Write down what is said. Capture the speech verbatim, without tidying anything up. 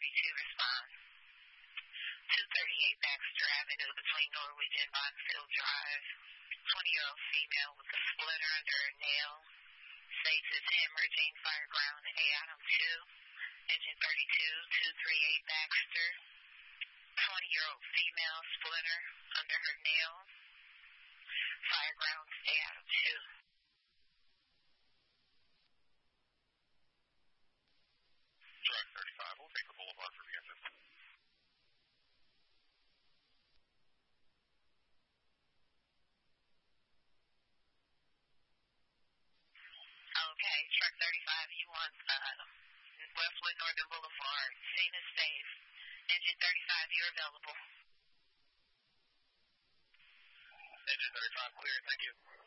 thirty-two, respond. two thirty-eight Baxter Avenue between Norwich and Bonfield Drive. twenty-year-old female with a splinter under her nail. States is hemorrhaging, fire ground A item two. Engine thirty-two, two thirty-eight Baxter. twenty-year-old female, splinter under her nail. Fire ground A item two. Drive thirty-five, we'll take the boulevard for the engine. Okay, truck thirty-five, you want uh, Westwood Northern Boulevard. Scene is safe. Engine thirty-five, you're available. Engine thirty-five, clear, thank you.